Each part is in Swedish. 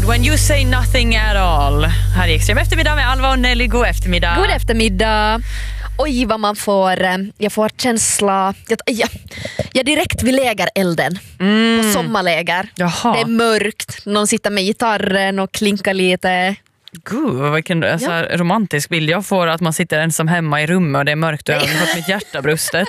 med When You Say Nothing At All. Här är Extrem eftermiddag med Alva och Nelly. God eftermiddag. God eftermiddag. Oj, vad man får, jag får känsla, jag direkt vid lägerelden på sommarläger. Jaha. Det är mörkt, någon sitter med gitarren och klinkar lite. Gud, vilken så här romantisk bild jag får, att man sitter ensam hemma i rummet och det är mörkt och jag har fått mitt hjärta brustet.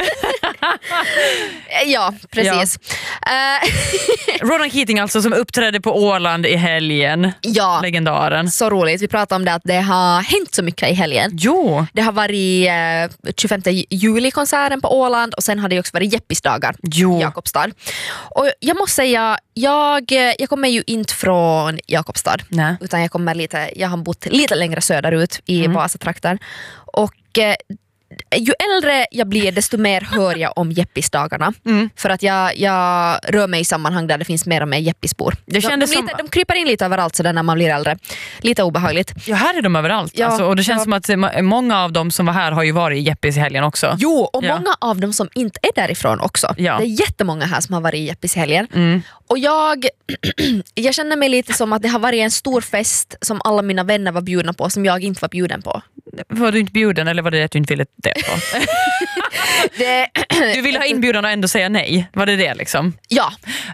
Ja, precis. Ja. Ronan Keating alltså, som uppträdde på Åland i helgen. Ja, legendaren. Så roligt. Vi pratade om det att det har hänt så mycket i helgen. Jo. Det har varit 25 juli-konserten på Åland och sen har det också varit Jeppisdagar i Jakobstad. Och jag måste säga, jag kommer ju inte från Jakobstad. Nej. Utan jag har bott lite längre söderut i Vasatrakten. Och ju äldre jag blir, desto mer hör jag om Jeppisdagarna. För att jag rör mig i sammanhang där det finns mer och mer Jeppisbor. De kryper in lite överallt så när man blir äldre. Lite obehagligt. Ja, här är de överallt. Ja, alltså, och det känns som att många av dem som var här har ju varit i Jeppis i helgen också. Jo, och många av dem som inte är därifrån också. Ja. Det är jättemånga här som har varit i Jeppis i helgen. Och jag känner mig lite som att det har varit en stor fest som alla mina vänner var bjudna på, som jag inte var bjuden på. Var du inte bjuden, eller var det att du inte ville det på? Du ville ha inbjudan och ändå säga nej. Var det liksom? Ja.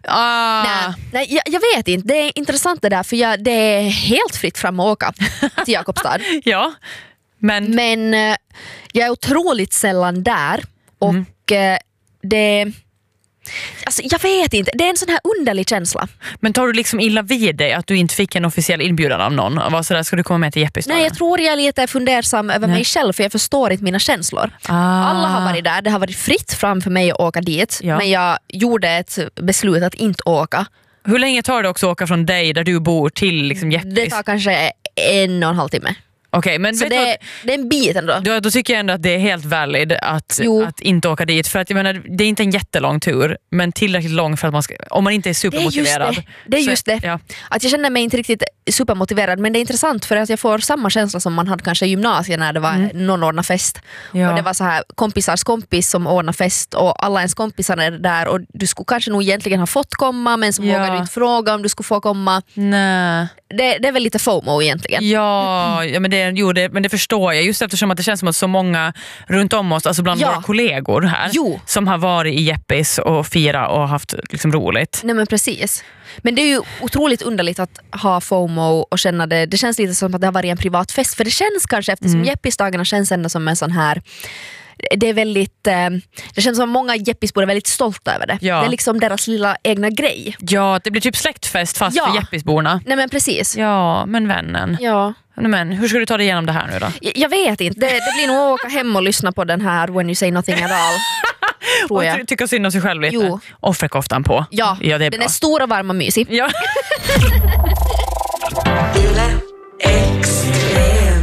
Nej, jag vet inte. Det är intressant det där, för det är helt fritt fram att åka till Jakobstad. Ja. Men jag är otroligt sällan där. Och det... Alltså, jag vet inte, det är en sån här underlig känsla. Men tar du liksom illa vid dig att du inte fick en officiell inbjudan av någon? Och vad sådär, ska du komma med till Jeppisdagen? Nej, jag tror jag är lite fundersam över mig själv, för jag förstår inte mina känslor. Alla har varit där, det har varit fritt fram för mig att åka dit. Men jag gjorde ett beslut att inte åka. Hur länge tar det också att åka från dig där du bor till liksom Jeppis? Det tar kanske 1,5 timme. Okej, men så det är en bit ändå. Då tycker jag ändå att det är helt valid att inte åka dit. För att jag menar, det är inte en jättelång tur, men tillräckligt lång för att man ska, om man inte är supermotiverad. Det är just det. Ja. Att jag känner mig inte riktigt supermotiverad, men det är intressant för att jag får samma känsla som man hade kanske i gymnasiet när det var någon ordnad fest. Ja. Och det var så här kompisars kompis som ordnar fest och alla ens kompisar är där och du skulle kanske nog egentligen ha fått komma, men så vågar du inte fråga om du skulle få komma. Nej. Det är väl lite FOMO egentligen. Ja, men det förstår jag. Just eftersom att det känns som att så många runt om oss, alltså bland våra kollegor här, som har varit i Jeppis och fira och haft liksom roligt. Nej, men precis. Men det är ju otroligt underligt att ha FOMO och känna det. Det känns lite som att det har varit en privat fest. För det känns kanske, eftersom Jeppisdagarna känns ändå som en sån här... Det är väldigt, det känns som att många Jeppisbor är väldigt stolta över det. Ja. Det är liksom deras lilla egna grej. Ja, det blir typ släktfest fast för Jeppisborna. Nej, men precis. Ja, men vännen. Ja. Men hur ska du ta dig igenom det här nu då? Jag vet inte. Det blir nog att åka hem och lyssna på den här When You Say Nothing At All. Och tycka synd om sig själv lite. Jo. Offerkoftan på. Ja, det är den bra. Är stor och varm och mysig. Ja.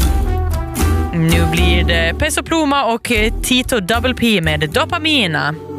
Nu blir det Peso Pluma och Tito Double P med Dopamina.